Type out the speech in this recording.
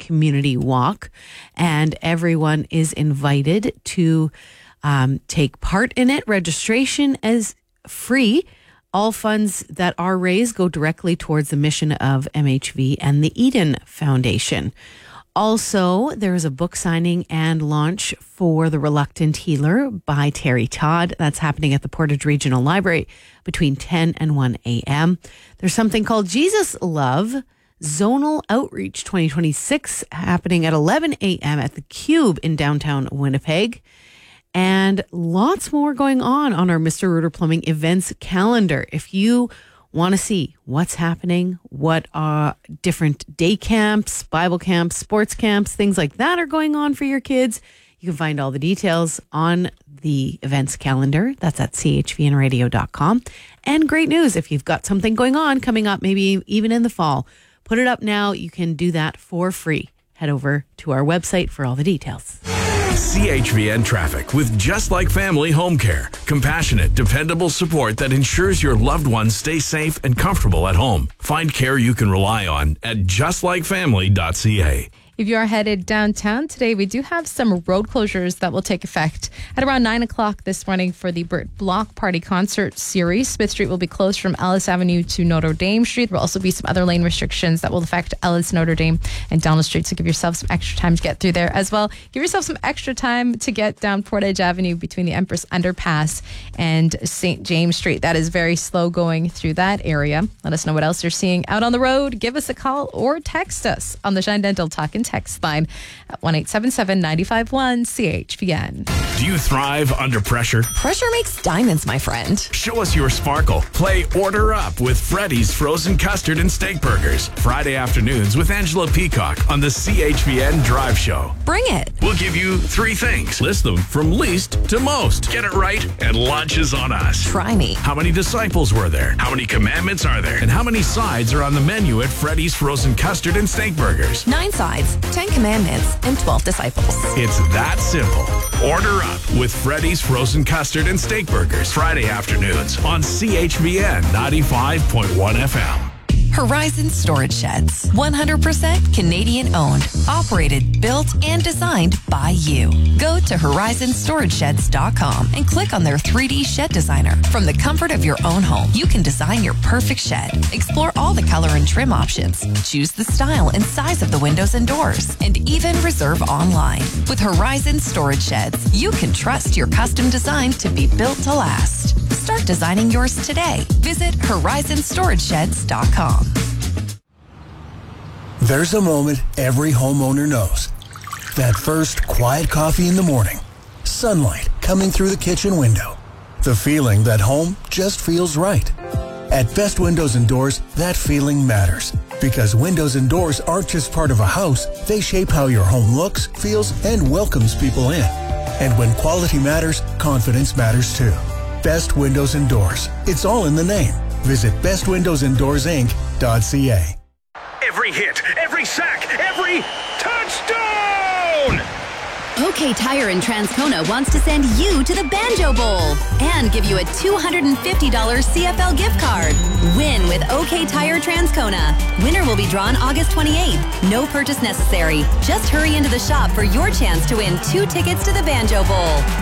community walk, and everyone is invited to take part in it. Registration is free. All funds that are raised go directly towards the mission of MHV and the Eden Foundation. Also, there is a book signing and launch for The Reluctant Healer by Terry Todd. That's happening at the Portage Regional Library between 10 and 1 a.m. There's something called Jesus Love Zonal Outreach 2026 happening at 11 a.m. at the Cube in downtown Winnipeg. And lots more going on our Mr. Rooter Plumbing events calendar. If you want to see what's happening, what different day camps, Bible camps, sports camps, things like that are going on for your kids, you can find all the details on the events calendar. That's at chvnradio.com. And great news, if you've got something going on coming up, maybe even in the fall, put it up now. You can do that for free. Head over to our website for all the details. CHVN Traffic with Just Like Family Home Care. Compassionate, dependable support that ensures your loved ones stay safe and comfortable at home. Find care you can rely on at justlikefamily.ca. If you are headed downtown today, we do have some road closures that will take effect at around 9 o'clock this morning for the Burt Block Party Concert Series. Smith Street will be closed from Ellis Avenue to Notre Dame Street. There will also be some other lane restrictions that will affect Ellis, Notre Dame, and Donald Street. So give yourself some extra time to get through there as well. Give yourself some extra time to get down Portage Avenue between the Empress Underpass and St. James Street. That is very slow going through that area. Let us know what else you're seeing out on the road. Give us a call or text us on the Shine Dental Talk and Text line at 1-877-951-CHVN. Do you thrive under pressure? Pressure makes diamonds, my friend. Show us your sparkle. Play Order Up with Freddy's Frozen Custard and Steak Burgers. Friday afternoons with Angela Peacock on the CHVN Drive Show. Bring it. We'll give you 3 things. List them from least to most. Get it right, and lunch is on us. Try me. How many disciples were there? How many commandments are there? And how many sides are on the menu at Freddy's Frozen Custard and Steak Burgers? 9 sides, 10 commandments, and 12 disciples. It's that simple. Order up with Freddy's Frozen Custard and Steak Burgers. Friday afternoons on CHVN 95.1 FM. Horizon Storage Sheds. 100% Canadian owned, operated, built, and designed by you. Go to horizonstoragesheds.com and click on their 3D shed designer. From the comfort of your own home, you can design your perfect shed. Explore all the color and trim options. Choose the style and size of the windows and doors, and even reserve online. With Horizon Storage Sheds, you can trust your custom design to be built to last. Start designing yours today. Visit horizonstoragesheds.com. There's a moment every homeowner knows. That first quiet coffee in the morning. Sunlight coming through the kitchen window. The feeling that home just feels right. At Best Windows and Doors, that feeling matters. Because windows and doors aren't just part of a house, they shape how your home looks, feels, and welcomes people in. And when quality matters, confidence matters too. Best Windows and Doors. It's all in the name. Visit bestwindowsanddoorsinc.ca. Every hit, every sack, every touchdown! OK Tire in Transcona wants to send you to the Banjo Bowl and give you a $250 CFL gift card. Win with OK Tire Transcona. Winner will be drawn August 28th. No purchase necessary. Just hurry into the shop for your chance to win 2 tickets to the Banjo Bowl.